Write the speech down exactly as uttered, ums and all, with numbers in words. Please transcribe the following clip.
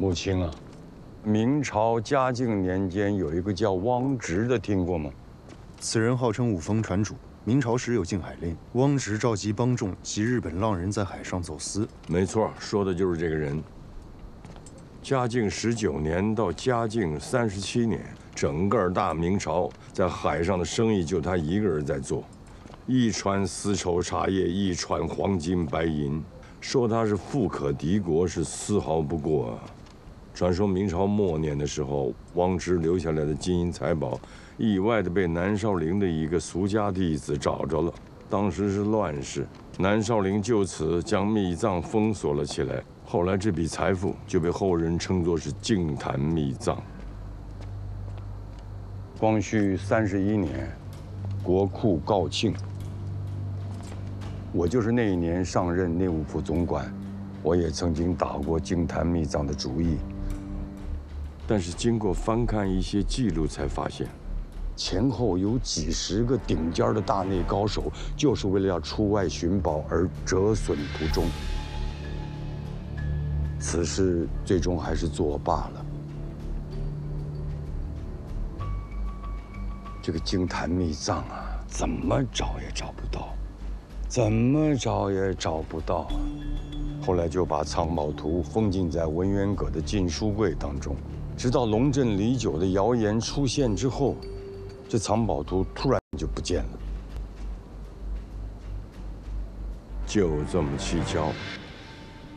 母亲啊，明朝嘉靖年间有一个叫汪直的，听过吗？ 此人号称五峰传主。明朝时有禁海令，汪直召集帮众及日本浪人在海上走私。 没错，说的就是这个人。嘉靖十九年到嘉靖三十七年，整个大明朝在海上的生意就他一个人在做，一船丝绸茶叶，一船黄金白银，说他是富可敌国是丝毫不过啊。传说明朝末年的时候，汪直留下来的金银财宝，意外的被南少陵的一个俗家弟子找着了。当时是乱世，南少陵就此将秘藏封锁了起来。后来这笔财富就被后人称作是净坛秘藏。光绪三十一年，国库告罄，我就是那一年上任内务府总管，我也曾经打过净坛秘藏的主意。但是经过翻看一些记录，才发现，前后有几十个顶尖的大内高手，就是为了要出外寻宝而折损途中。此事最终还是作罢了。这个净坛秘藏啊，怎么找也找不到，怎么找也找不到。后来就把藏宝图封禁在文渊阁的禁书柜当中。直到龙镇李九的谣言出现之后，这藏宝图突然就不见了。就这么蹊跷。